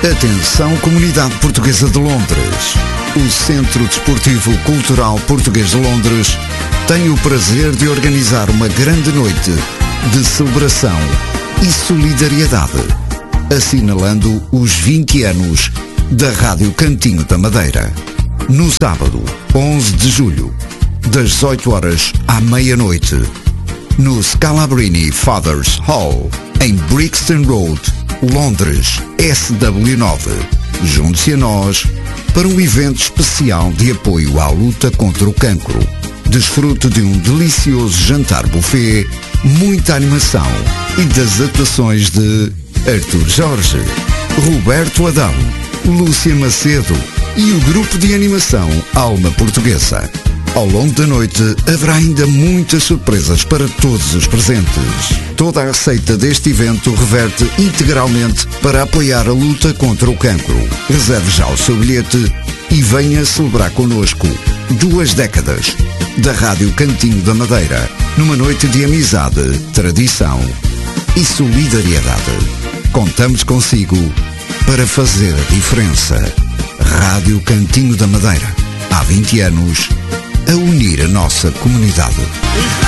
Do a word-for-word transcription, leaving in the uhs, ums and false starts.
Atenção, comunidade portuguesa de Londres. O Centro Desportivo Cultural Português de Londres tem o prazer de organizar uma grande noite de celebração e solidariedade, assinalando os vinte anos da Rádio Cantinho da Madeira. No sábado, onze de julho, das dezoito horas à meia-noite, no Scalabrini Fathers Hall, em Brixton Road, Londres, S W nove. Junte-se a nós para um evento especial de apoio à luta contra o cancro. Desfrute de um delicioso jantar buffet, muita animação e das atuações de Arthur Jorge, Roberto Adão, Lúcia Macedo e o grupo de animação Alma Portuguesa. Ao longo da noite haverá ainda muitas surpresas para todos os presentes. Toda a receita deste evento reverte integralmente para apoiar a luta contra o cancro. Reserve já o seu bilhete e venha celebrar connosco duas décadas da Rádio Cantinho da Madeira, numa noite de amizade, tradição e solidariedade. Contamos consigo para fazer a diferença. Rádio Cantinho da Madeira, há vinte anos, a unir a nossa comunidade.